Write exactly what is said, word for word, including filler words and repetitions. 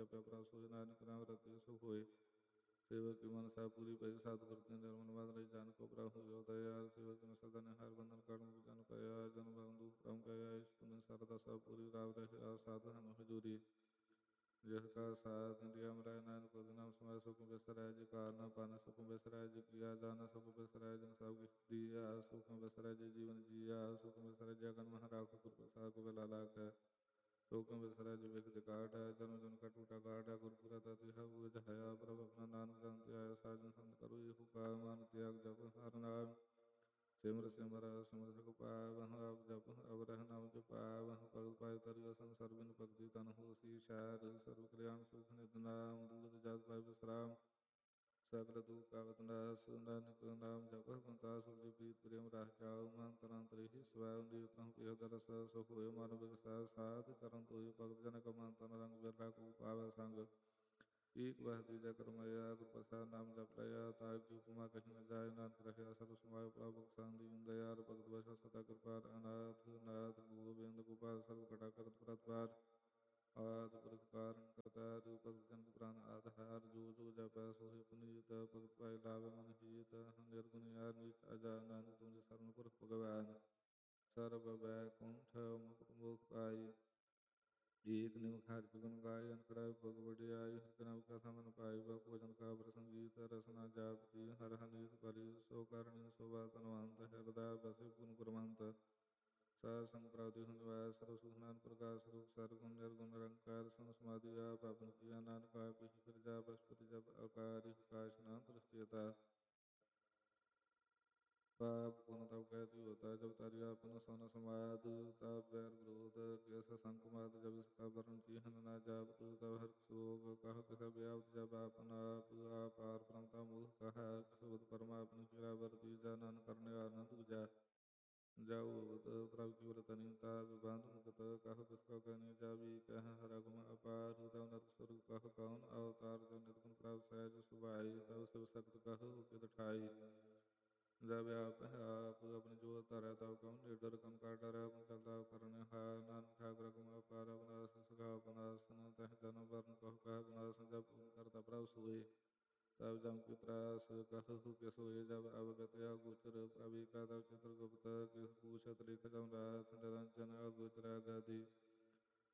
ਜਪਿਆ ਪ੍ਰਭ ਸੋਇ, ਨਾਨਕ ਨਾਮ ਰਤੇ ਸੁਖ ਹੋਏ। ਸੇਵਕ ਕੀ ਮਨਸਾ ਪੂਰੀ ਭਈ, ਸਤਿਗੁਰ ਤੇ ਨਿਰਮਲ ਬਾਦ ਰਹੀ। ਜਨ ਕੋ ਪ੍ਰਭ ਹੋਇ ਦਇਆਲ, ਸੇਵਕ ਨੂੰ ਸਦਾ ਨਿਹਾਰ ਬੰਧਨ ਕਾਟਨ ਜਨ ਪਾਇਆ। ਜਨ ਬੰਧੂ ਪ੍ਰਮ ਕਇਆ, ਇਸ ਪੁਨ ਸਰਦਾ ਸਭ ਪੂਰੀ। ਰਾਵ ਰਹਿ ਸਾਧ ਹਨ ਹਜੂਰੀ, ਜਿਸ ਕਾ ਸਾਧ ਇੰਦਰੀਆ ਮਰੈ। ਨਾਨਕ ਹੋਸੀ ਨਾਮ ਸਮਾਇ, ਸੁਖ ਬਿਸਰੈ ਜੀ ਕਾਰ ਨਾ ਪਾਨੈ। ਸੁਖ ਬਿਸਰੈ ਜੀ ਕੀਆ ਦਾਨਾ, ਸੁਖ ਬਿਸਰੈ ਜਿਨ ਸਭ ਕਿਛ ਦੀਆ। ਸੁਖ ਬਿਸਰੈ ਜੀ ਜੀਵਨ ਜੀਆ, ਸੁਖ ਬਿਸਰੈ ਜੀ ਅਗਨ ਮਹਿ ਰਾਖੁ। ਗੁਰ ਪ੍ਰਸਾਦਿ ਕੋ ਵੇਲਾ ਲਾਗੈ, ਸੁਖ ਬਿਸਰੈ ਜੀ ਬਿਖ ਕਾਟੈ। ਜਨਮ ਜਨਮ ਕਾ ਟੂਟਾ ਕਾਟੈ, ਗੁਰ ਪੂਰੈ ਤਿਹਾ ਬੁਝਾਇਆ। ਪ੍ਰਭ ਆਪਣਾ ਨਾਨਕ ਜਨ ਤੇ ਆਇਆ, ਸਾਜਨ ਸੰਤ ਕਰੋ ਇਹੋ ਕਾ। ਮਨ ਤਿਆਗ ਜਪ ਹਰਿ ਨਾਮ, ਸਿਮਰ ਸਿਮਰ ਸਿਮਰ ਸੁਖ ਪਾਵਹੁ। ਆਪ ਜਪ ਅਵ ਰਹਿ ਨਾਮ ਜਪਾਵਹੁ। ਭਗਤ ਪਾਇ ਤਰਿਆ ਸੰਸਾਰ ਬਿਨ, ਭਗਤੀ ਤਨ ਹੋਸੀ ਸੈਰ। ਸਰਬ ਕਲਿਆਣ ਸੁਖ ਨਿਤ ਨਾਮ, ਬੂਧ ਜਗ ਪਾਇ ਬਿਸਰਾਮ। ਸਗਲ ਦੁਖ ਕਾਵਤ ਨਾਸ, ਨਾਨਕ ਨਾਮ ਜਪਿ ਬੰਤਾ। ਸੁਖ ਜੀ ਪ੍ਰੀਤ ਪ੍ਰੇਮ ਰਸ ਚਾਉ, ਮਨ ਤਨ ਅੰਤਰ ਏਹਿ ਸਵੈ। ਨੀਰਤਹੁ ਪਿਹੁ ਦਰਸ, ਸੁਖ ਹੋਇ ਮਨ ਬਿਗਸੈ। ਸਾਧ ਚਰਨ ਧੋਇ, ਭਗਤ ਜਨ ਕਾ ਮਨ ਤਨ ਰੰਗ। ਬਿਰਲਾ ਕੋ ਪਾਵੈ ਸੰਗ, ਏਕ ਬਾਰ ਦੀਜੈ ਕਰਮਇਆ। ਗੁਰ ਪ੍ਰਸਾਦਿ ਨਾਮ ਜਪ ਲਿਆ, ਤਾਇ ਕੀ ਉਪਮਾ ਕਹੀ ਨ ਜਾਇ। ਨਾਨਕ ਰਹਿਆ ਸਰਬ ਸਮਾਇ, ਪ੍ਰਭ ਬਖਸ਼ਾਂ ਦੀਨ ਦਇਆਲ। ਭਗਤ ਵੈਸਾ ਸਦਾ ਕਿਰਪਾਲ, ਅਨਾਥ ਨਾਥ ਗੋਬਿੰਦ ਗੋਪਾਲ। ਸਰਬ ਘਟਾ ਕਰਤ ਪ੍ਰਤਪਾਲ, ਆਦਿ ਪੁਰਖ ਕਾਰਨ ਕਰਤਾਰ। ਭਗਤ ਜਨ ਕੋ ਪ੍ਰਾਨ ਆਧਾਰ, ਜੋ ਜੋ ਜਪੈ ਸੋਹਿ ਪੁਨੀਤ। ਭਗਤ ਪਾਇ ਲਾਭੈ ਮਨ ਹੀਤ, ਨਿਰਗੁਣ ਨਿਆਰ ਨੀਚ ਅਜਾ। ਨਾਨਕ ਤੁਮ ਜੀ ਸਰਣ ਪੁਰਖ ਭਗਵਾਨ, ਸਰਬ ਬੈਕੁੰਠ ਮੁਕਤ ਮੋਖ ਪਾਈ। ਏਕ ਨਿਮਖ ਹਰਿ ਗੁਣ ਗਾਏ, ਅਨਕ ਰਾਇ ਭਗ ਵਡਿਆਈ। ਹਰਿ ਕੇ ਨਾਮ ਕਥਾ ਮਨ ਪਾਈ, ਬਹੁ ਭੋਜਨ ਕਾ ਪ੍ਰਸੰਗ ਸੰਗੀਤ। ਰਸਨਾ ਜਾਪਤੀ ਹਰਿ ਹਰਿ ਨੀਤ ਭਲੀ, ਸੋ ਕਰਣੀ ਸੋਭਾ ਧਨਵੰਤ। ਹਿਰਦੈ ਬਸੈ ਪੂਰਨ ਗੁਰਵੰਤ, ਸਾਧ ਸੰਗ ਪ੍ਰਾਪਤੀ ਹੁ ਨਿਵਾਸ। ਸਰਬ ਸੁਖ ਨਾਨਕ ਪ੍ਰਗਾਸ, ਰੂਪ ਸਰਗੁਣ ਨਿਰਗੁਣ ਨਿਰੰਕਾਰ। ਸਮ ਸਮਾਧੀ ਆਪ ਆਪਨ ਕੀਆ, ਨਾਨਕ ਆਪ ਹੀ ਫਿਰਜਾ। ਬਸਪਤਿ ਜਪ ਅਕਾਰੀ, ਆਕਾਸ਼ ਨਾਮ ਦ੍ਰਿਸ਼ਟੀ ਅਤਾ। ਪਾਪ ਪੁਨ ਤਬ ਕਹਿਤੀ ਹੋਤਾ, ਜਬ ਤਾਰੀ ਆਪਨ ਸਨ ਸਮਾਦ। ਤਬ ਬੈਰ ਵਿਰੋਧ ਕੇਸ ਸੰਕ ਮਾਦ, ਜਬ ਇਸਕਾ ਵਰਨ ਚੀਹਨ ਨਾ ਜਾਪਤ। ਤਬ ਹਰਿ ਸੋਗ ਕਹ ਕਿਸੈ ਬਿਆਪਤ, ਜਬ ਆਪਨ आप। ਆਪਾਰ ਬ੍ਰਹਮਤਾ ਮੂਹ ਕਹੈ, ਸਬਦ ਪਰਮਾ ਆਪਨ ਹੀਰਾ ਵਰ ਦੀਜਾ। ਨਾਨਕ ਕਰਨੇ ਵਾਰ ਨ ਦੂਜਾ, ਜਾਉ ਅਵਤ ਪ੍ਰਭ ਕੀ ਵਰ ਤਨੀ। ਤਾਪ ਬੰਧ ਮੁਕਤ ਕਹ ਕਿਸ ਕੋ ਕਹਿਨੀ, ਜਾਬੀ ਕਹਿ ਰਗਮ ਅਪਾਰ। ਤਬ ਨਰਕ ਸੁਰਗ ਕਹ ਕਉਨ ਅਵਤਾਰ, ਜਬ ਨਿਤਗੁਣ ਪ੍ਰਭ ਸਹਿਜ ਸੁਭਾਈ। ਤਬ शिव सक्त कह उचित ठाई, जब आप आप अपनी जोत धरै। तब कौन निडर कम का डरै, अपन चलता करने हार। नानक ठाकुर रघुम अपार, अविनाश सुखाव बनासन। तह जन्म वर्ण कहु कह विनाश, जब करता प्रभ सोई। तब जम की त्रास कहु के सोए, जब अवगत अगोचर प्रभु का। तब चित्रगुप्त किस पूछत लिख जमरात, निरंजन अगोचर अगाधि।